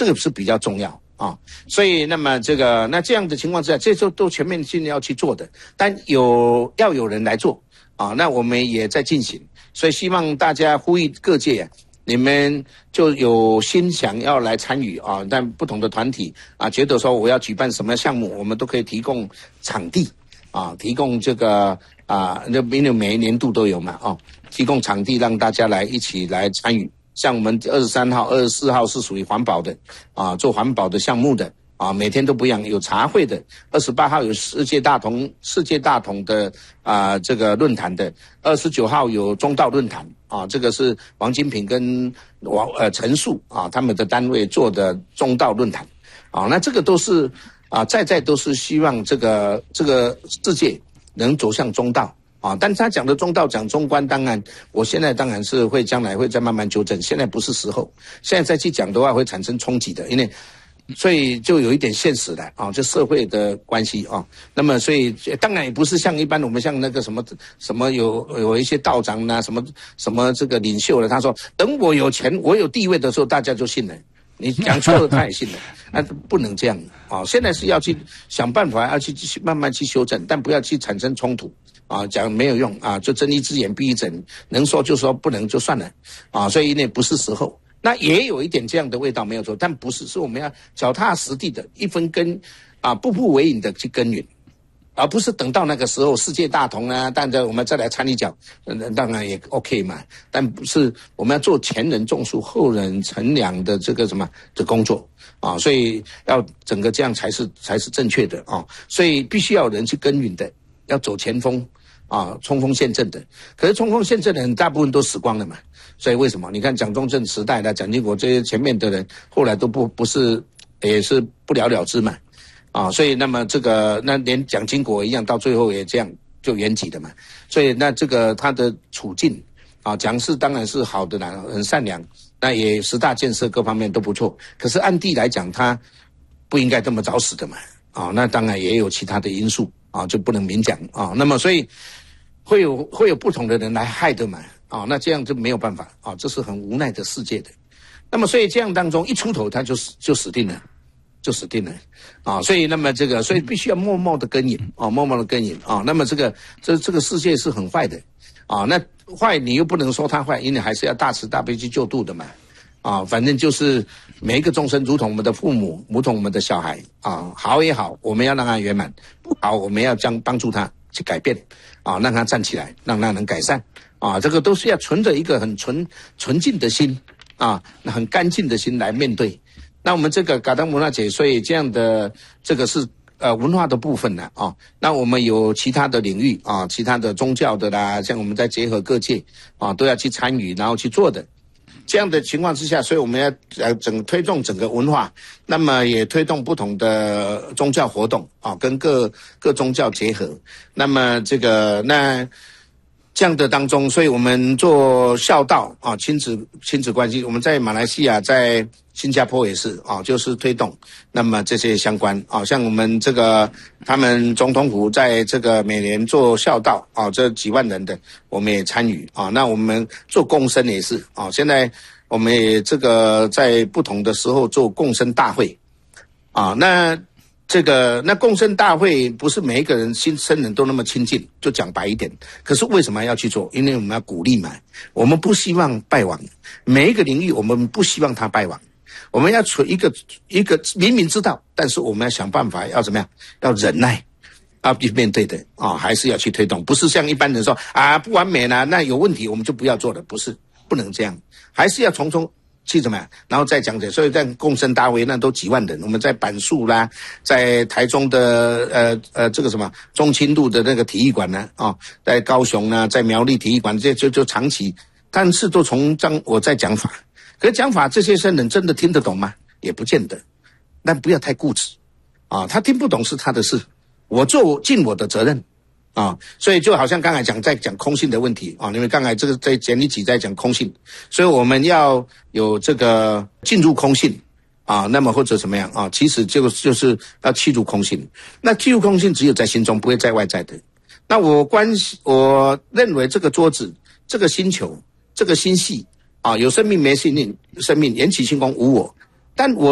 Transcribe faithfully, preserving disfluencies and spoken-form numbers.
这个是比较重要啊。所以那么这个那这样的情况之下，这就都全面性要去做的，但有要有人来做啊，那我们也在进行，所以希望大家呼吁各界啊。你们就有心想要来参与啊，但不同的团体啊，觉得说我要举办什么项目，我们都可以提供场地啊，提供这个啊，那因为每一年度都有嘛啊，提供场地让大家来一起来参与。像我们二十三号、二十四号是属于环保的啊，做环保的项目的啊，每天都不一样，有茶会的。二十八号有世界大同世界大同的啊这个论坛的，二十九号有中道论坛。啊，这个是王金平跟王呃陈述啊他们的单位做的中道论坛，啊，那这个都是啊在在都是希望这个这个世界能走向中道啊，但他讲的中道讲中观，当然我现在当然是会将来会再慢慢纠正，现在不是时候，现在再去讲的话会产生冲击的，因为。所以就有一点现实的啊，这社会的关系啊。那么所以当然也不是像一般我们像那个什么什么有有一些道长呐、啊，什么什么这个领袖了，他说等我有钱我有地位的时候，大家就信了。你讲错了，他也信了。那不能这样啊！现在是要去想办法，要去去慢慢去修正，但不要去产生冲突啊！讲没有用啊，就睁一只眼闭一只眼，能说就说，不能就算了啊！所以那不是时候。那也有一点这样的味道没有错，但不是，是我们要脚踏实地的一分耕啊，步步为营的去耕耘，而不是等到那个时候世界大同啊，但是我们再来掺一脚，嗯，当然也 OK 嘛，但不是我们要做前人种树后人乘凉的这个什么的工作啊，所以要整个这样才是才是正确的啊，所以必须要有人去耕耘的，要走前锋。啊，冲锋陷阵的，可是冲锋陷阵的人大部分都死光了嘛，所以为什么？你看蒋中正时代的蒋经国这些前面的人，后来都不不是也是不了了之嘛，啊，所以那么这个那连蒋经国一样，到最后也这样就圆寂了嘛，所以那这个他的处境啊，蒋氏当然是好的啦，很善良，那也十大建设各方面都不错，可是暗地来讲，他不应该这么早死的嘛，啊，那当然也有其他的因素啊，就不能明讲啊，那么所以。会有会有不同的人来害的嘛？啊，那这样就没有办法啊，这是很无奈的世界的。那么所以这样当中一出头，他就死就死定了，就死定了啊！所以那么这个，所以必须要默默的耕耘啊，默默的耕耘啊。那么这个这这个世界是很坏的啊，那坏你又不能说它坏，因为还是要大慈大悲去救度的嘛。啊，反正就是每一个众生如同我们的父母，如同我们的小孩啊，好也好，我们要让他圆满；不好，我们要将帮助他去改变。啊，让他站起来，让他能改善啊，这个都是要存着一个很纯纯净的心啊，很干净的心来面对。那我们这个噶当文化节，所以这样的这个是呃文化的部分呢啊。那我们有其他的领域啊，其他的宗教的啦，像我们在结合各界啊，都要去参与，然后去做的。这样的情况之下，所以我们要呃整推动整个文化，那么也推动不同的宗教活动啊，跟各各宗教结合。那么这个那这样的当中，所以我们做孝道啊，亲子亲子关系，我们在马来西亚、在新加坡也是啊，就是推动。那么这些相关啊，像我们这个他们总统府在这个每年做孝道啊，这几万人的我们也参与啊。那我们做共生也是啊，现在我们也这个在不同的时候做共生大会啊，那。这个那共生大会不是每一个人新生人都那么亲近，就讲白一点。可是为什么要去做？因为我们要鼓励嘛，我们不希望败亡。每一个领域我们不希望它败亡，我们要存一个一个明明知道，但是我们要想办法要怎么样？要忍耐，要去面对的啊，还是要去推动。不是像一般人说啊不完美啦，那有问题我们就不要做了，不是，不能这样，还是要从中。去怎么样？然后再讲解，所以在共生大会那都几万人。我们在板树啦，在台中的呃呃这个什么中清路的那个体育馆呢啊，在高雄呢，在苗栗体育馆，这就就长期，但是都从张我在讲法，可是讲法这些僧人真的听得懂吗？也不见得。但不要太固执啊，他听不懂是他的事，我做尽我的责任。啊，所以就好像刚才讲在讲空性的问题啊，因为刚才这个在前一集在讲空性，所以我们要有这个进入空性啊，那么或者怎么样啊，其实就就是要契入空性。那契入空性只有在心中，不会在外在的。那我关系，我认为这个桌子、这个星球、这个星系啊，有生命没生命，生命缘起性空无我，但我。